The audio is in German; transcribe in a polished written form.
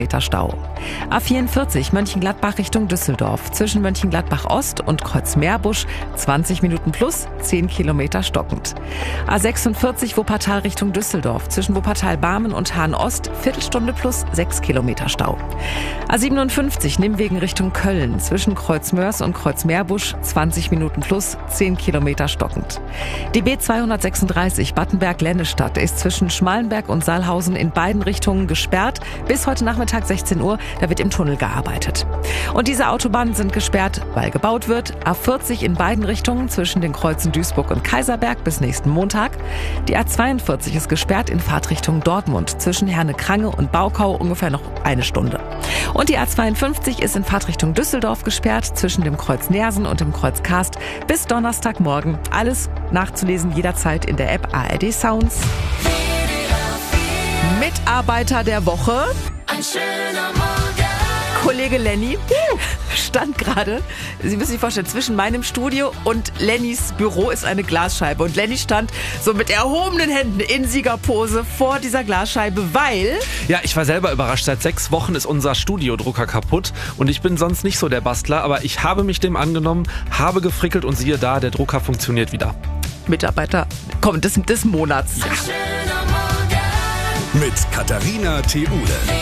Stau. A44 Mönchengladbach Richtung Düsseldorf. Zwischen Mönchengladbach Ost und Kreuzmeerbusch 20 Minuten plus 10 Kilometer stockend. A46 Wuppertal Richtung Düsseldorf. Zwischen Wuppertal-Barmen und Hahn-Ost Viertelstunde plus 6 Kilometer Stau. A57 Nimwegen Richtung Köln. Zwischen Kreuzmörs und Kreuzmeerbusch 20 Minuten plus 10 Kilometer stockend. Die B236 Battenberg-Lennestadt ist zwischen Schmalenberg und Saalhausen in beiden Richtungen gesperrt. Bis heute Nachmittag 16 Uhr, da wird im Tunnel gearbeitet. Und diese Autobahnen sind gesperrt, weil gebaut wird. A40 in beiden Richtungen zwischen den Kreuzen Duisburg und Kaiserberg bis nächsten Montag. Die A42 ist gesperrt in Fahrtrichtung Dortmund. Zwischen Herne-Krange und Baukau ungefähr noch eine Stunde. Und die A52 ist in Fahrtrichtung Düsseldorf gesperrt. Zwischen dem Kreuz Neersen und dem Kreuz Karst bis Donnerstagmorgen. Alles nachzulesen jederzeit in der App ARD Sounds. Mitarbeiter der Woche. Ein schöner Morgen. Kollege Lenny stand gerade, Sie müssen sich vorstellen, zwischen meinem Studio und Lennys Büro ist eine Glasscheibe. Und Lenny stand so mit erhobenen Händen in Siegerpose vor dieser Glasscheibe, weil... Ja, ich war selber überrascht. Seit 6 Wochen ist unser Studiodrucker kaputt. Und ich bin sonst nicht so der Bastler, aber ich habe mich dem angenommen, habe gefrickelt und siehe da, der Drucker funktioniert wieder. Mitarbeiter des Monats. Ein schöner Morgen. Mit Katharina Theule.